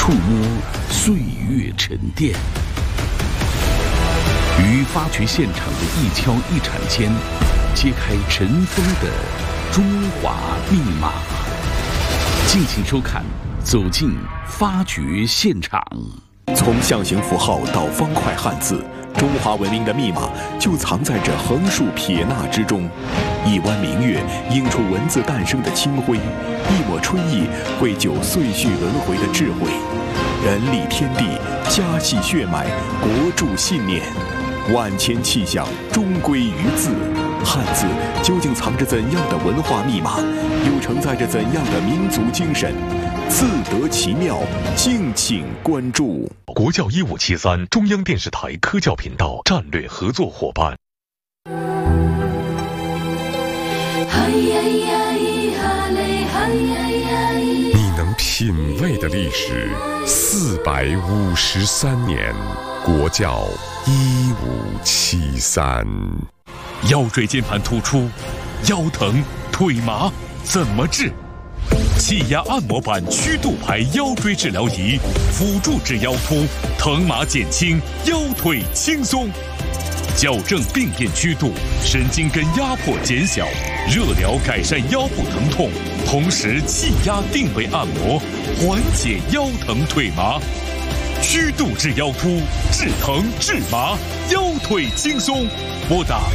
触摸岁月沉淀。于发掘现场的一敲一铲间，揭开尘封的中华密码。敬请收看《走进发掘现场》。 从象形符号到方块汉字，中华文明的密码就藏在这横竖撇捺之中。一弯明月映出文字诞生的清辉，一抹春意绘就岁序轮回的智慧。人立天地，家系血脉，国筑信念，万千气象终归于字。汉字究竟藏着怎样的文化密码，又承载着怎样的民族精神？自得其妙，敬请关注。 国教1573中央电视台科教频道战略合作伙伴。 你能品味的历史453年，国教1573。 腰椎间盘突出，腰疼腿麻怎么治？气压按摩板曲度排腰椎治疗仪，辅助治腰突，疼麻减轻，腰腿轻松。矫正病变曲度，神经根压迫减小，热疗改善腰部疼痛，同时气压定位按摩，缓解腰疼腿麻。曲度治腰突，治疼治麻，腰腿轻松。拨打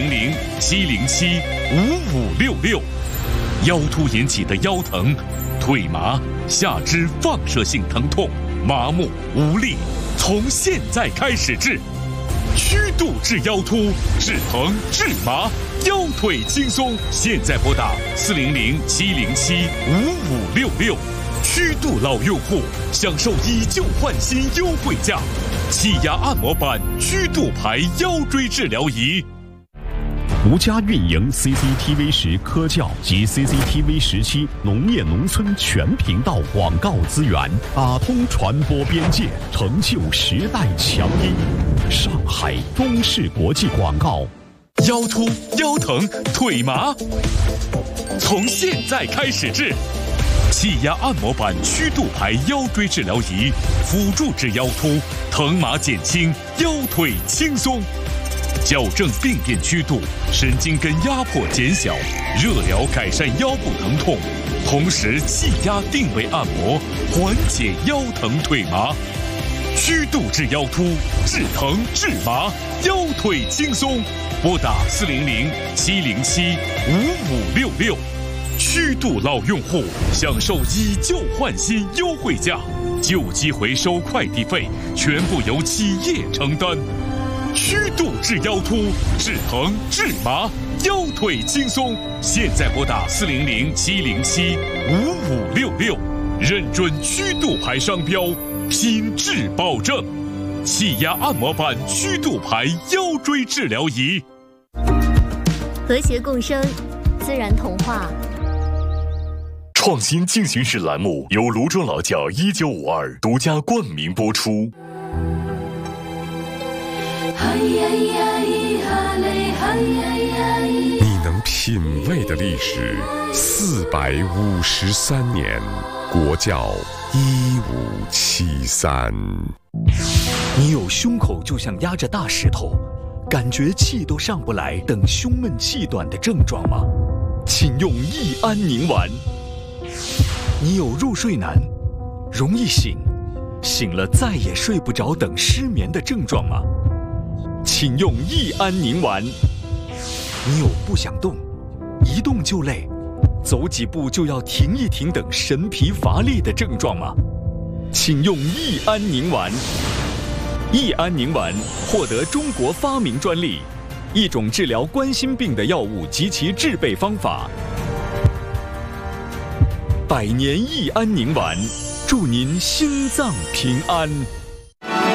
400-707-5566。腰突引起的腰疼、腿麻、下肢放射性疼痛、麻木无力，从现在开始治。曲度治腰突，治疼治麻，腰腿轻松。现在拨打400-707-5566。曲度老用户享受以旧换新优惠价，气压按摩板曲度排腰椎治疗仪。 独家运营 CCTV10科教及 CCTV17农业农村全频道广告资源，打通传播边界，成就时代强音。上海中视国际广告。 腰突、腰疼、腿麻，从现在开始治。气压按摩板曲度排腰椎治疗仪，辅助治腰突，疼麻减轻，腰腿轻松。矫正病变曲度，神经根压迫减小，热疗改善腰部疼痛，同时气压定位按摩，缓解腰疼腿麻。曲度治腰突，治疼治麻，腰腿轻松。拨打400-707-5566。曲度老用户享受以旧换新优惠价，旧机回收快递费全部由企业承担。曲度治腰突，治疼治麻，腰腿轻松。现在拨打400-707-5566，认准曲度牌商标，品质保证。气压按摩板曲度牌腰椎治疗仪。 和谐共生，自然童话。 创新进行时栏目由泸州老窖1952独家冠名播出。 你能品味的历史453年，国教1573。 你有胸口就像压着大石头，感觉气都上不来等胸闷气短的症状吗？请用益安宁丸。你有入睡难、容易醒了再也睡不着等失眠的症状吗？请用益安宁丸。你有不想动、一动就累、走几步就要停一停等神疲乏力的症状吗？请用益安宁丸。益安宁丸获得中国发明专利，一种治疗冠心病的药物及其制备方法。百年益安宁丸，祝您心脏平安。